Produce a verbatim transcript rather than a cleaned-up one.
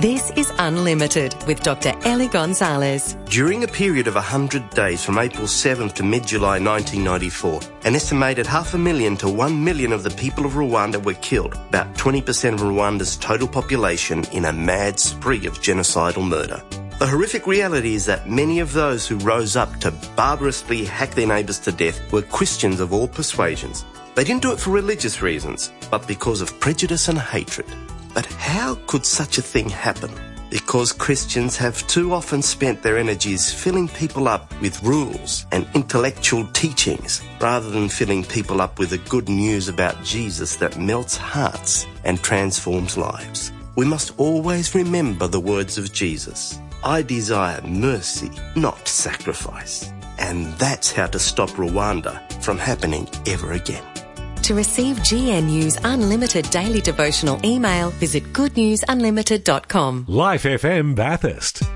This is Unlimited with Doctor Ellie Gonzalez. During a period of one hundred days from April seventh to mid-July nineteen ninety-four, an estimated half a million to one million of the people of Rwanda were killed, about twenty percent of Rwanda's total population, in a mad spree of genocidal murder. The horrific reality is that many of those who rose up to barbarously hack their neighbours to death were Christians of all persuasions. They didn't do it for religious reasons, but because of prejudice and hatred. But how could such a thing happen? Because Christians have too often spent their energies filling people up with rules and intellectual teachings, rather than filling people up with the good news about Jesus that melts hearts and transforms lives. We must always remember the words of Jesus. I desire mercy, not sacrifice. And that's how to stop Rwanda from happening ever again. To receive G N U's unlimited daily devotional email, visit good news unlimited dot com. Life F M Bathurst.